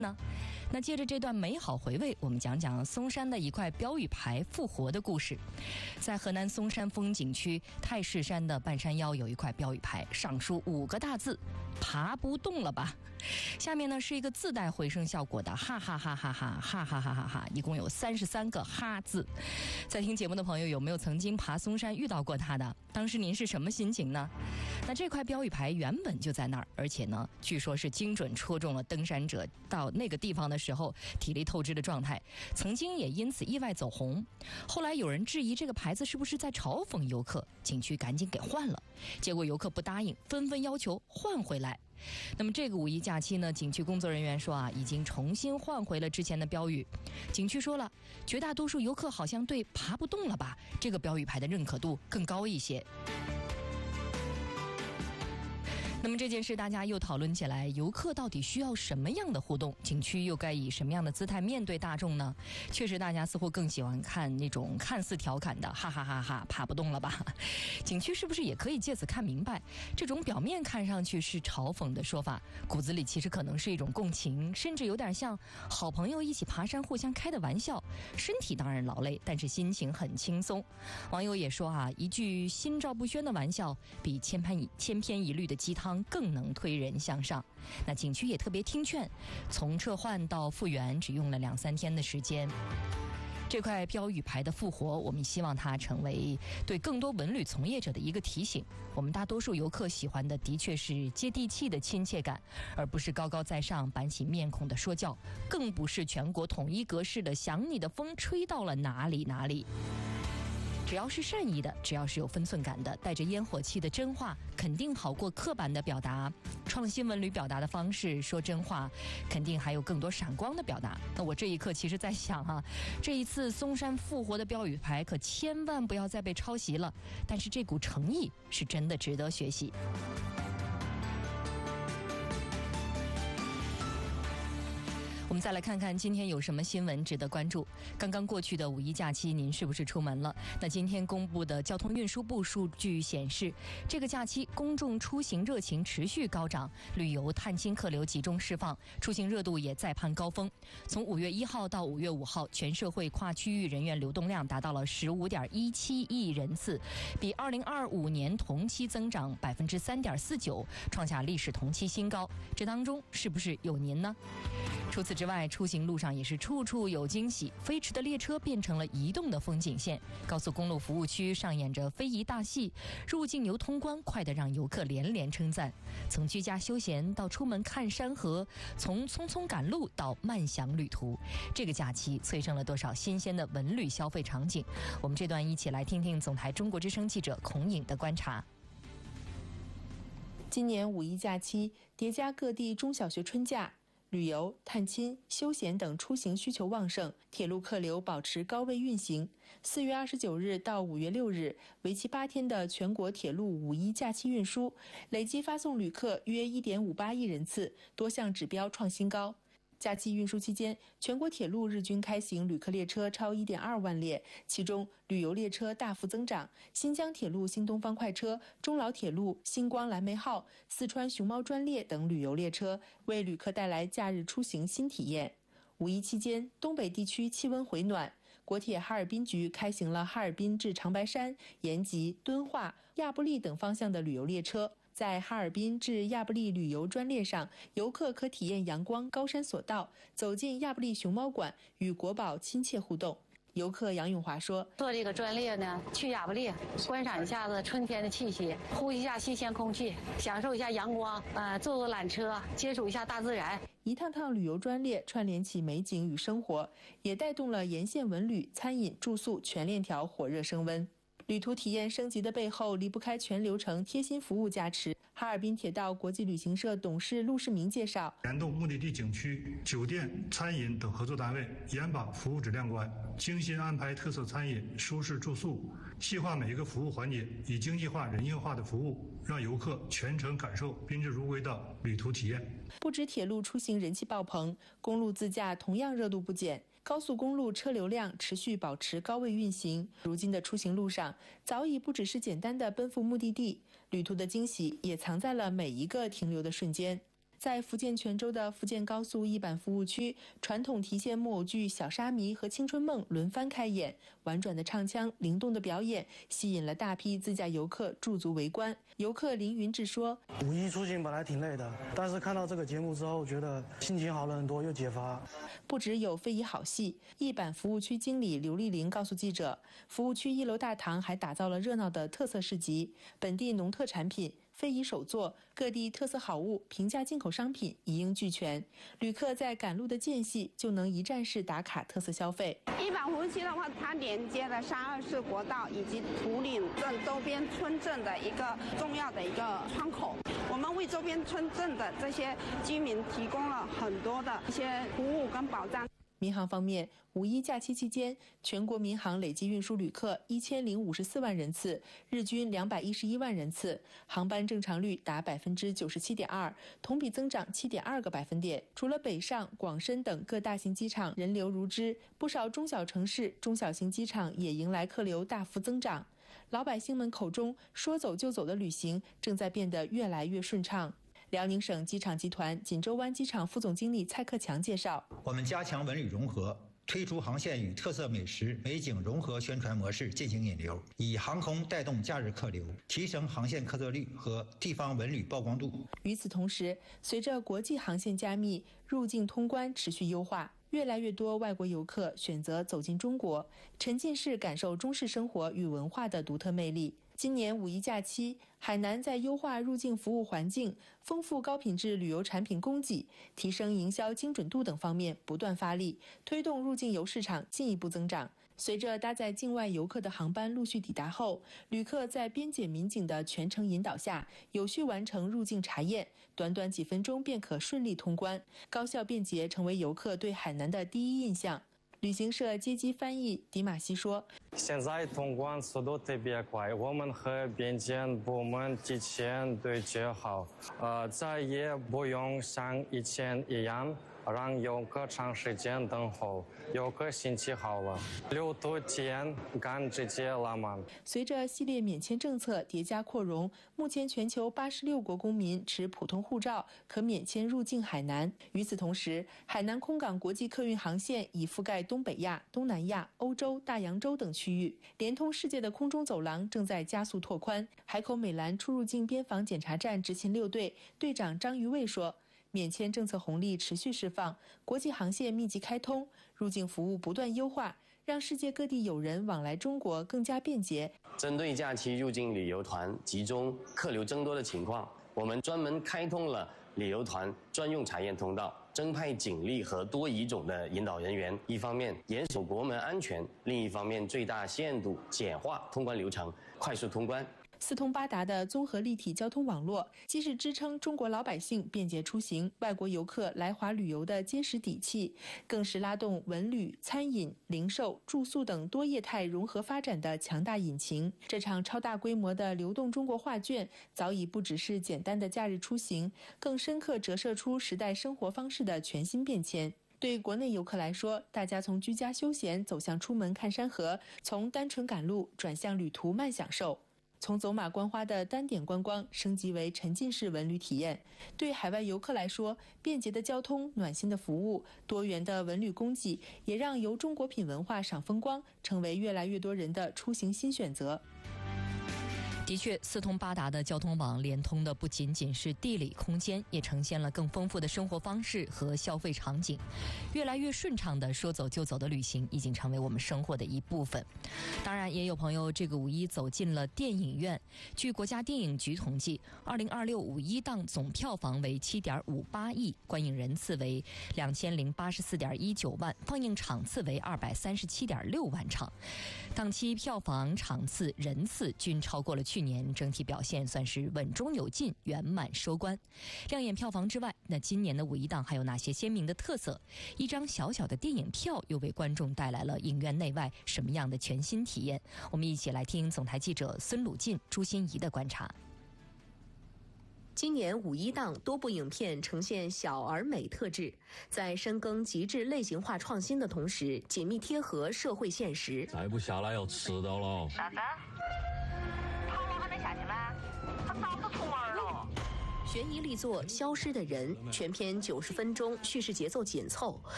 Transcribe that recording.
呢？那借着这段美好回味，我们讲讲嵩山的一块标语牌复活的故事。在河南嵩山风景区太室山的半山腰有一块标语牌，上书5个大字：爬不动了吧。下面呢是一个自带回声效果的哈哈哈哈哈哈哈哈哈哈，一共有33个哈字。在听节目的朋友有没有曾经爬嵩山遇到过它的？当时您是什么心情呢？那这块标语牌原本就在那儿，而且呢据说是精准戳中了登山者到那个地方的时候体力透支的状态，曾经也因此意外走红。后来有人质疑这个牌子是不是在嘲讽游客，景区赶紧给换了，结果游客不答应，纷纷要求换回来。那么这个5一假期呢，景区工作人员说已经重新换回了之前的标语。景区说了，绝大多数游客好像对爬不动了吧这个标语牌的认可度更高一些。那么这件事大家又讨论起来，游客到底需要什么样的互动？景区又该以什么样的姿态面对大众呢？确实大家似乎更喜欢看那种看似调侃的哈哈哈哈爬不动了吧。景区是不是也可以借此看明白，这种表面看上去是嘲讽的说法，骨子里其实可能是一种共情，甚至有点像好朋友一起爬山互相开的玩笑，身体当然劳累，但是心情很轻松。网友也说一句心照不宣的玩笑比千篇一律的鸡汤更能推人向上。那景区也特别听劝，从撤换到复原只用了2-3天的时间。这块标语牌的复活，我们希望它成为对更多文旅从业者的一个提醒。我们大多数游客喜欢的的确是接地气的亲切感，而不是高高在上板起面孔的说教，更不是全国统一格式的想你的风吹到了哪里哪里。只要是善意的，只要是有分寸感的，带着烟火气的真话，肯定好过刻板的表达。创新文旅表达的方式，说真话，肯定还有更多闪光的表达。那我这一刻其实在想这一次嵩山复活的标语牌可千万不要再被抄袭了，但是这股诚意是真的值得学习。我们再来看看今天有什么新闻值得关注。刚刚过去的5一假期，您是不是出门了？那今天公布的交通运输部数据显示，这个假期公众出行热情持续高涨，旅游探亲客流集中释放，出行热度也再攀高峰。从5月1号到5月5号，全社会跨区域人员流动量达到了15.17亿人次，比2025年同期增长3.49%，创下历史同期新高。这当中是不是有您呢？除此之外，出行路上也是处处有惊喜，飞驰的列车变成了移动的风景线，高速公路服务区上演着非遗大戏，入境游通关快得让游客连连称赞。从居家休闲到出门看山河，从匆匆赶路到慢享旅途，这个假期催生了多少新鲜的文旅消费场景？我们这段一起来听听总台中国之声记者孔颖的观察。 今年5一假期叠加各地中小学春假，旅游、探亲、休闲等出行需求旺盛，铁路客流保持高位运行。4月29日到5月6日，为期8天的全国铁路5一假期运输，累计发送旅客约1.58亿人次，多项指标创新高。假期运输期间，全国铁路日均开行旅客列车超1.2万列，其中旅游列车大幅增长，新疆铁路新东方快车、中老铁路星光蓝莓号、四川熊猫专列等旅游列车为旅客带来假日出行新体验。5一期间，东北地区气温回暖，国铁哈尔滨局开行了哈尔滨至长白山、延吉、敦化、亚布力等方向的旅游列车。在哈尔滨至亚布力旅游专列上，游客可体验阳光高山索道，走进亚布力熊猫馆，与国宝亲切互动。游客杨永华说：“ 坐这个专列呢，去亚布力观赏一下子春天的气息，呼吸一下新鲜空气，享受一下阳光，坐坐缆车，接触一下大自然。 一趟趟旅游专列串联起美景与生活，也带动了沿线文旅、餐饮、住宿全链条火热升温。”旅途体验升级的背后，离不开全流程贴心服务加持。哈尔滨铁道国际旅行社董事陆世明介绍， 联动目的地景区、酒店、餐饮等合作单位，严把服务质量关，精心安排特色餐饮、舒适住宿，细化每一个服务环节，以经济化、人性化的服务，让游客全程感受宾至如归的旅途体验。 不止铁路出行人气爆棚，公路自驾同样热度不减。高速公路车流量持续保持高位运行，如今的出行路上早已不只是简单的奔赴目的地，旅途的惊喜也藏在了每一个停留的瞬间。 在福建泉州的福建高速一板服务区，传统提线木偶剧《小沙弥》和《青春梦》轮番开演，婉转的唱腔、灵动的表演，吸引了大批自驾游客驻足围观。游客林云志说：“ 五一出行本来挺累的，但是看到这个节目之后，觉得心情好了很多，又解乏。” 不只有非遗好戏，一板服务区经理刘丽玲告诉记者，服务区1楼大堂还打造了热闹的特色市集，本地农特产品、非遗手作、各地特色好物、平价进口商品一应俱全。旅客在赶路的间隙就能一站式打卡特色消费。 一板服务区的话，它连接了32市国道以及图岭镇周边村镇的一个重要的一个窗口。我们为周边村镇的这些居民提供了很多的一些服务跟保障。 民航方面，五一假期期间，全国民航累计运输旅客1054万人次，日均211万人次，航班正常率达97.2%，同比增长7.2个百分点。除了北上、广深等各大型机场人流如织，不少中小城市、中小型机场也迎来客流大幅增长。老百姓们口中说走就走的旅行，正在变得越来越顺畅。辽宁省机场集团锦州湾机场副总经理蔡克强介绍， 我们加强文旅融合，推出航线与特色美食、美景融合宣传模式进行引流，以航空带动假日客流，提升航线客座率和地方文旅曝光度。 与此同时，随着国际航线加密，入境通关持续优化，越来越多外国游客选择走进中国，沉浸式感受中式生活与文化的独特魅力。今年五一假期，海南在优化入境服务环境、丰富高品质旅游产品供给、提升营销精准度等方面不断发力，推动入境游市场进一步增长。随着搭载境外游客的航班陆续抵达后，旅客在边检民警的全程引导下，有序完成入境查验，短短几分钟便可顺利通关，高效便捷成为游客对海南的第一印象。旅行社接机翻译迪马西说：“ 现在通关速度特别快，我们和边检部门提前对接好，再也不用像以前一样让游客长时间等候，游客心情好了，6度前敢直接拉满。” 随着系列免签政策叠加扩容，目前全球86国公民持普通护照可免签入境海南。与此同时，海南空港国际客运航线已覆盖东北亚、东南亚、欧洲、大洋洲等区域，连通世界的空中走廊正在加速拓宽。海口美兰出入境边防检查站执勤6队队长张于卫说：“免签政策红利持续释放，国际航线密集开通，入境服务不断优化，让世界各地友人往来中国更加便捷。” 针对假期入境旅游团集中客流增多的情况，我们专门开通了旅游团专用查验通道，增派警力和多语种的引导人员，一方面严守国门安全，另一方面最大限度简化通关流程，快速通关。 四通八达的综合立体交通网络，既是支撑中国老百姓便捷出行、外国游客来华旅游的坚实底气，更是拉动文旅、餐饮、零售、住宿等多业态融合发展的强大引擎。这场超大规模的流动中国画卷，早已不只是简单的假日出行，更深刻折射出时代生活方式的全新变迁。对国内游客来说，大家从居家休闲走向出门看山河，从单纯赶路转向旅途慢享受。从走马观花的单点观光升级为沉浸式文旅体验，对海外游客来说，便捷的交通、暖心的服务、多元的文旅供给，也让游中国品文化赏风光成为越来越多人的出行新选择。 的确，四通八达的交通网连通的不仅仅是地理空间，也呈现了更丰富的生活方式和消费场景。越来越顺畅的说走就走的旅行已经成为我们生活的一部分。当然，也有朋友这个五一走进了电影院。据国家电影局统计，2026五一档总票房为7.58亿，观影人次为2084.19万，放映场次为237.6万场。档期票房、场次、人次均超过了去年，整体表现算是稳中有进，圆满收官。亮眼票房之外，那今年的五一档还有哪些鲜明的特色？一张小小的电影票又为观众带来了影院内外什么样的全新体验？我们一起来听总台记者孙鲁进、朱欣怡的观察。 今年五一档多部影片呈现小而美特质，在深耕极致类型化创新的同时，紧密贴合社会现实。 再不下来要迟到了。 啥子？唐龙还没下去吗？他早都出门了。 悬疑力作《消失的人》全片90分钟，叙事节奏紧凑，